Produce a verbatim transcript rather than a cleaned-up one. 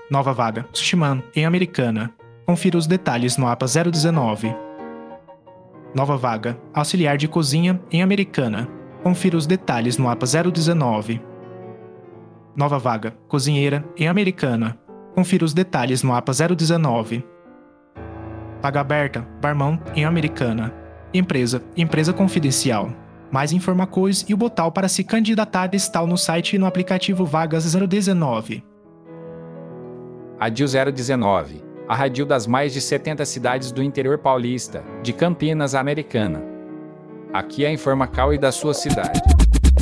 Nova vaga, Sushiman, em Americana. Confira os detalhes no A P A zero dezenove. Nova vaga, auxiliar de cozinha, em Americana. Confira os detalhes no A P A zero dezenove. Nova vaga, cozinheira, em Americana. Confira os detalhes no A P A zero dezenove. Vaga aberta, barmão, em Americana. Empresa, empresa confidencial. Mais informações e o botão para se candidatar está no site e no aplicativo Vagas zero dezenove. Radil zero dezenove, a radil das mais de setenta cidades do interior paulista, de Campinas a Americana. Aqui é a Informacal e da sua cidade.